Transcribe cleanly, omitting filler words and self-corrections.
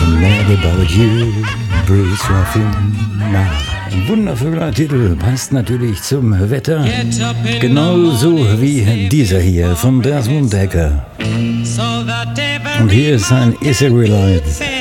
Mad About You, Bruce Ruffin. Ein wundervoller Titel, passt natürlich zum Wetter, genauso wie dieser hier von Desmond Dekker. Und hier ist ein Is It Real Life.